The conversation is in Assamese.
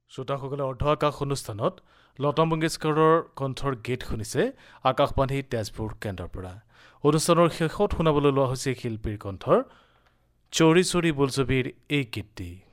শ্ৰোতাসকলে অৰ্ধ আকাশ অনুষ্ঠানত লতা মংগেশকাৰৰ কণ্ঠৰ গীত শুনিছে আকাশবাণী তেজপুৰ কেন্দ্ৰৰ পৰা। অনুষ্ঠানৰ শেষত শুনাবলৈ লোৱা হৈছে শিল্পীৰ কণ্ঠৰ চৌৰি চৌৰি বোলছবিৰ এই গীতটি।